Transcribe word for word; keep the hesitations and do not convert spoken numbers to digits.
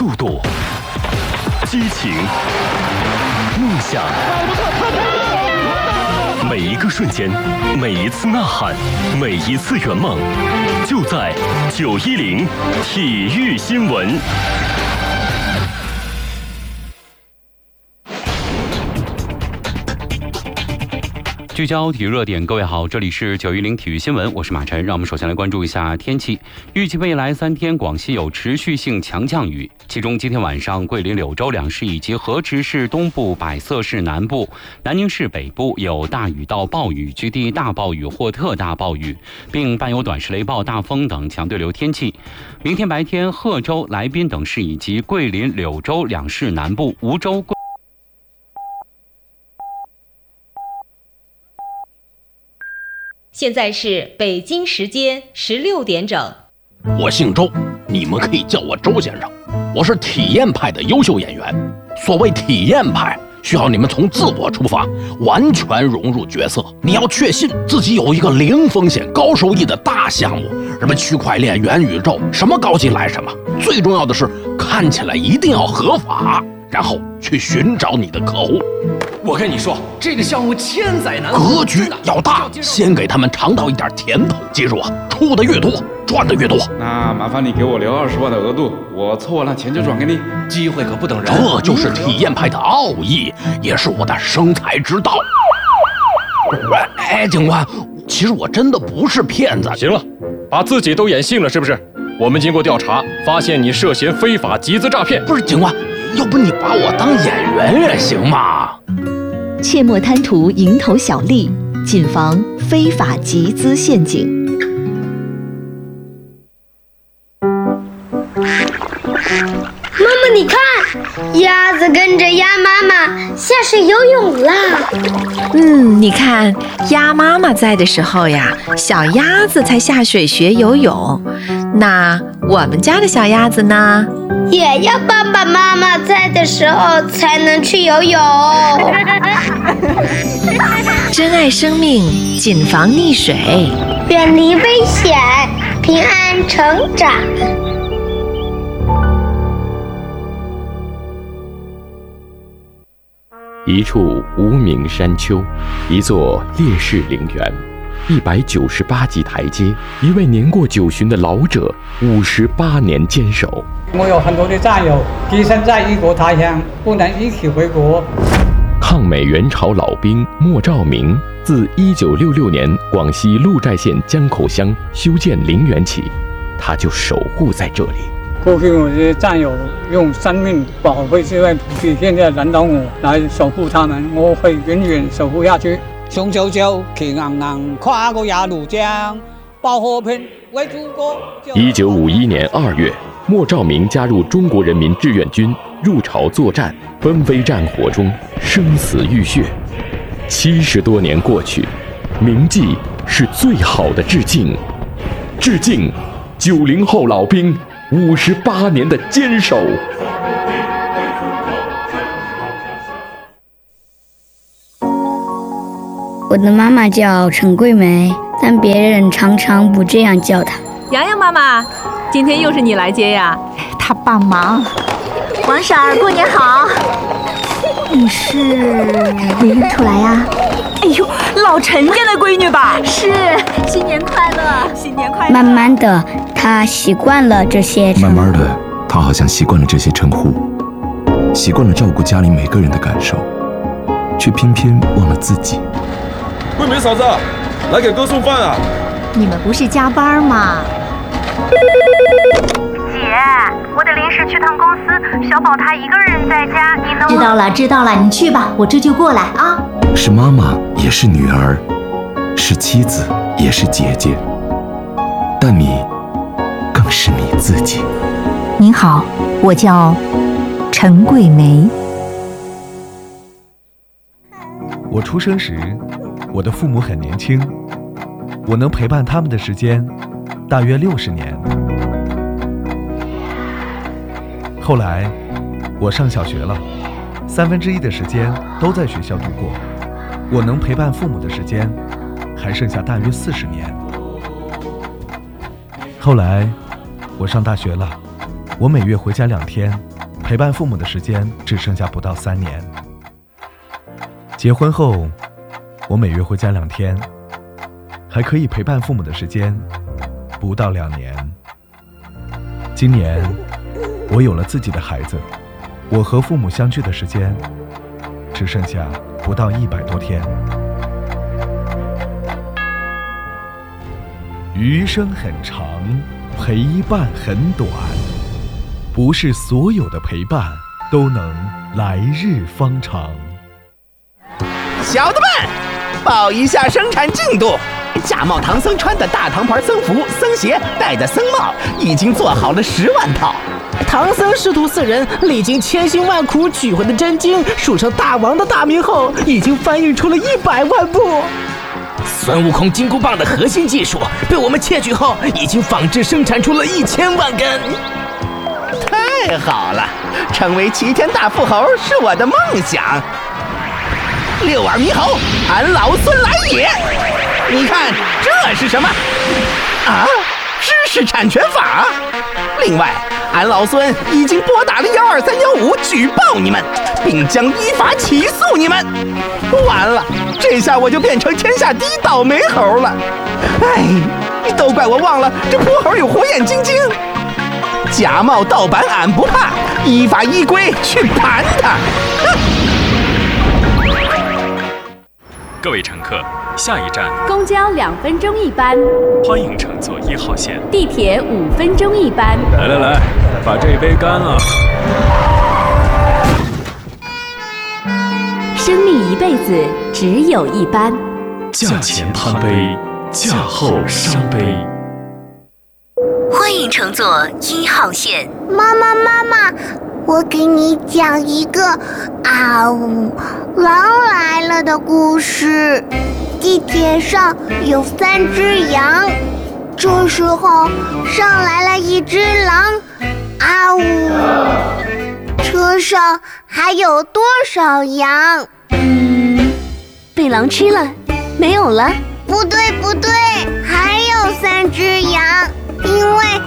度、激情、梦想，每一个瞬间，每一次呐喊，每一次圆梦，就在九一零体育新闻。 聚焦体育热点，各位好，这里是九一零体育新闻，我是马晨。让我们首先来关注一下天气。预计未来三天，广西有持续性强降雨，其中今天晚上桂林、柳州两市以及河池市东部、百色市南部、南宁市北部有大雨到暴雨，局地大暴雨或特大暴雨，并伴有短时雷暴、大风等强对流天气。明天白天，贺州、来宾等市以及桂林、柳州两市南部、梧州、桂现在是北京时间十六点整。 我姓周，你们可以叫我周先生。我是体验派的优秀演员。所谓体验派，需要你们从自我出发，完全融入角色。你要确信自己有一个零风险、高收益的大项目，什么区块链、元宇宙，什么高级来什么。最重要的是，看起来一定要合法，然后去寻找你的客户。 我跟你说，这个项目千载难逢，格局要大，先给他们尝到一点甜头。记住啊，出的越多，赚的越多。 那麻烦你给我留二十万的额度，我凑完了钱就转给你。 机会可不等人， 这就是体验派的奥义，也是我的生财之道。哎，警官，其实我真的不是骗子。 行了，把自己都演信了是不是？我们经过调查，发现你涉嫌非法集资诈骗。 不是警官，要不你把我当演员也行嘛？ 切莫贪图蝇头小利，谨防非法集资陷阱。 妈妈，你看，鸭子跟着鸭妈妈下水游泳啦。 嗯，你看，鸭妈妈在的时候呀，小鸭子才下水学游泳。那我们家的小鸭子呢？ 也要爸爸妈妈在的时候才能去游泳。 珍爱生命，谨防溺水， 远离危险，平安成长。 一处无名山丘，一座烈士陵园，一百九十八级台阶，一位年过九旬的老者，五十八年坚守。 我有很多的战友跻身在异国他乡，不能一起回国。 抗美援朝老兵莫兆明，自一九六六年广西鹿寨县江口乡修建陵园起，他就守护在这里。 过去我的战友用生命保卫这块土地，现在轮到我来守护他们，我会永远守护下去。雄赳赳，气昂昂，跨过鸭绿江，报和平，为祖国。 一九五一年二月，莫兆明加入中国人民志愿军，入朝作战，纷飞战火中生死浴血。七十多年过去，铭记是最好的致敬。致敬九零后老兵五十八年的坚守。 我的妈妈叫陈桂梅，但别人常常不这样叫她。 洋洋妈妈，今天又是你来接呀？ 她帮忙。 王婶儿，过年好。 你是没认出来呀？ 哎呦，老陈家的闺女吧？ 是，新年快乐，新年快乐。 慢慢的，她习惯了这些称呼。 慢慢的，她好像习惯了这些称呼，习惯了照顾家里每个人的感受，却偏偏忘了自己。 桂梅嫂子，来给哥送饭啊！ 你们不是加班吗？ 姐，我得临时去趟公司，小宝他一个人在家，你能…… 知道了，知道了，你去吧，我这就过来啊。 是妈妈，也是女儿，是妻子，也是姐姐，但你更是你自己。 您好，我叫陈桂梅。 我出生时，我的父母很年轻，我能陪伴他们的时间大约六十年。后来我上小学了，三分之一的时间都在学校度过，我能陪伴父母的时间还剩下大约四十年。后来我上大学了，我每月回家两天， 陪伴父母的时间只剩下不到三年。结婚后，我每月回家两天，还可以陪伴父母的时间不到两年。今年我有了自己的孩子，我和父母相聚的时间只剩下不到一百多天。余生很长，陪伴很短，不是所有的陪伴都能来日方长。 小的们，报一下生产进度。假冒唐僧穿的大唐牌僧服、僧鞋，戴的僧帽，已经做好了十万套。 唐僧师徒四人历经千辛万苦取回的真经，数成大王的大名后，已经翻译出了一百万部。 孙悟空金箍棒的核心技术被我们窃取后，已经仿制生产出了一千万根。太好了，成为齐天大富豪是我的梦想。六耳猕猴，俺老孙来也！你看这是什么？啊，知识产权法。另外，俺老孙已经拨打了幺二三幺五举报你们，并将依法起诉你们。完了，这下我就变成天下第一倒霉猴了。哎，都怪我忘了这泼猴有火眼金睛。假冒盗版俺不怕，依法依规去盘他。 各位乘客，下一站公交两分钟一班， 欢迎乘坐一号线。 地铁五分钟一班。 来来来，把这杯干了。 生命一辈子只有一班， 驾前贪杯，驾后伤杯。 欢迎乘坐一号线。 妈妈妈妈，我给你讲一个啊呜狼来了的故事。地铁上有三只羊，这时候上来了一只狼，啊呜！车上还有多少羊？ 嗯，被狼吃了，没有了。 不对不对，还有三只羊，因为